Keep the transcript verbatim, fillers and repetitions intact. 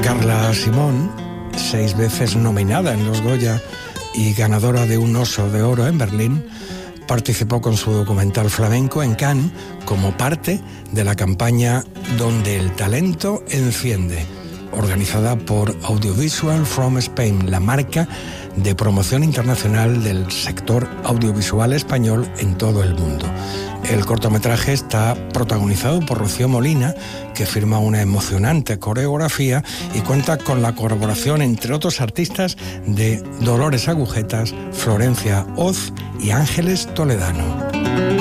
Carla Simón, seis veces nominada en los Goya y ganadora de un Oso de Oro en Berlín, participó con su documental flamenco en Cannes como parte de la campaña Donde el talento enciende, organizada por Audiovisual from Spain, la marca de promoción internacional del sector audiovisual español en todo el mundo. El cortometraje está protagonizado por Rocío Molina, que firma una emocionante coreografía y cuenta con la colaboración, entre otros artistas, de Dolores Agujetas, Florencia Oz y Ángeles Toledano.